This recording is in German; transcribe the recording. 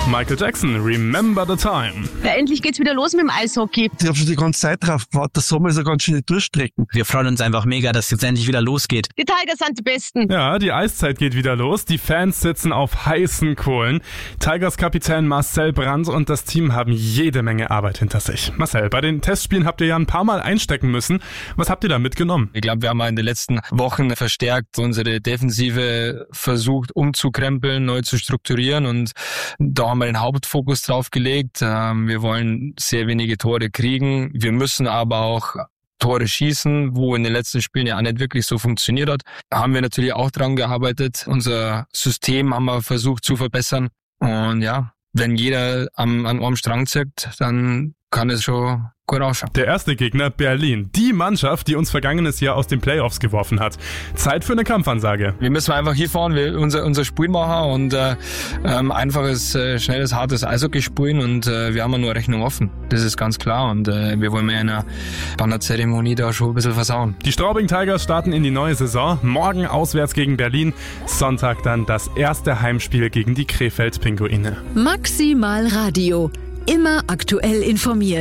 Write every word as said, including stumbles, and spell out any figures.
Michael Jackson, Remember the Time. Ja, endlich geht's wieder los mit dem Eishockey. Ich habe schon die ganze Zeit drauf gewartet. Der Sommer ist eine ganz schöne Durchstrecken. Wir freuen uns einfach mega, dass es jetzt endlich wieder losgeht. Die Tigers sind die Besten. Ja, die Eiszeit geht wieder los. Die Fans sitzen auf heißen Kohlen. Tigers-Kapitän Marcel Brandt und das Team haben jede Menge Arbeit hinter sich. Marcel, bei den Testspielen habt ihr ja ein paar Mal einstecken müssen. Was habt ihr da mitgenommen? Ich glaube, wir haben in den letzten Wochen verstärkt unsere Defensive versucht umzukrempeln, neu zu strukturieren und da haben wir den Hauptfokus drauf gelegt. Wir wollen sehr wenige Tore kriegen. Wir müssen aber auch Tore schießen, wo in den letzten Spielen ja auch nicht wirklich so funktioniert hat. Da haben wir natürlich auch dran gearbeitet. Unser System haben wir versucht zu verbessern. Und ja, wenn jeder am, an einem Strang zieht, dann kann es schon gut ausschauen. Der erste Gegner Berlin. Die Mannschaft, die uns vergangenes Jahr aus den Playoffs geworfen hat. Zeit für eine Kampfansage. Wir müssen einfach hier fahren, wir unser, unser Spiel machen und äh, ähm, einfaches, äh, schnelles, hartes Eishockey spielen und äh, wir haben nur Rechnung offen. Das ist ganz klar und äh, wir wollen in einer Bannerzeremonie da schon ein bisschen versauen. Die Straubing Tigers starten in die neue Saison. Morgen auswärts gegen Berlin. Sonntag dann das erste Heimspiel gegen die Krefeld Pinguine. Maximal Radio. Immer aktuell informiert.